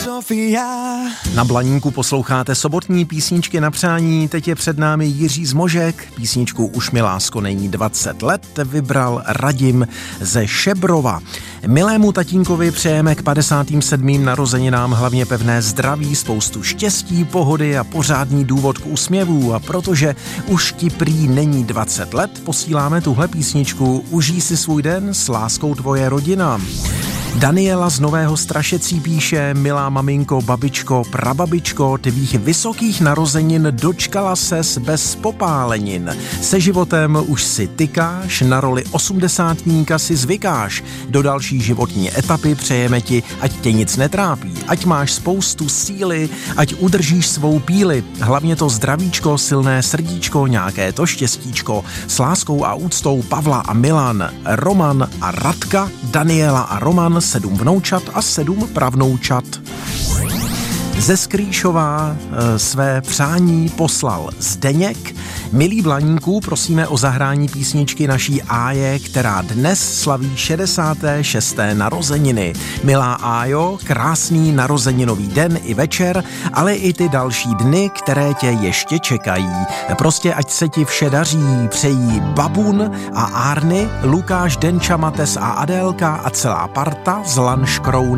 Na Blaníku posloucháte sobotní písničky na přání, teď je před námi Jiří Zmožek, písničku Už mi lásko není 20 let vybral Radim ze Šebrova. Milému tatínkovi přejeme k 57. narozeninám hlavně pevné zdraví, spoustu štěstí, pohody a pořádný důvod k úsměvu, a protože už ti prý není 20 let, posíláme tuhle písničku Užij si svůj den, s láskou tvoje rodina. Daniela z Nového Strašecí píše: milá maminko, babičko, prababičko, tvých vysokých narozenin dočkala ses bez popálenin. Se životem už si tykáš, na roli osmdesátníka si zvykáš. Do další životní etapy přejeme ti, ať tě nic netrápí, ať máš spoustu síly, ať udržíš svou píli. Hlavně to zdravíčko, silné srdíčko, nějaké to štěstíčko. S láskou a úctou Pavla a Milan, Roman a Radka, Daniela a Roman, 7 vnoučat a 7 pravnoučat. Ze Skrýšova své přání poslal Zdeněk. Milí Blaníku, prosíme o zahrání písničky naší Áje, která dnes slaví 66. narozeniny. Milá Ájo, krásný narozeninový den i večer, ale i ty další dny, které tě ještě čekají. Prostě ať se ti vše daří, přejí Babun a Árny, Lukáš, Denča, Mates a Adélka a celá parta z Lanškrouna.